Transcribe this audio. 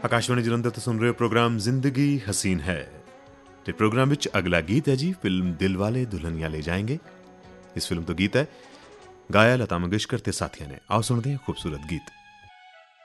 ਆਕਾਸ਼ਵਾਣੀ ਜਲੰਧਰ ਤੋਂ ਸੁਣ ਰਹੇ ਹੋ ਪ੍ਰੋਗਰਾਮ ਜ਼ਿੰਦਗੀ ਹਸੀਨ ਹੈ ਤੇ ਪ੍ਰੋਗਰਾਮ ਵਿੱਚ ਅਗਲਾ ਗੀਤ ਹੈ ਜੀ ਫਿਲਮ ਦਿਲ ਵਾਲੇ ਦੁਲਹਨੀਆਂ ਲੈ ਜਾਏਂਗੇ। ਇਸ ਫਿਲਮ ਤੋਂ ਗੀਤ ਹੈ ਗਾਇਆ ਲਤਾ ਮੰਗੇਸ਼ਕਰ ਤੇ ਸਾਥੀਆਂ ਨੇ। ਆਓ ਸੁਣਦੇ ਹਾਂ ਖੂਬਸੂਰਤ ਗੀਤ।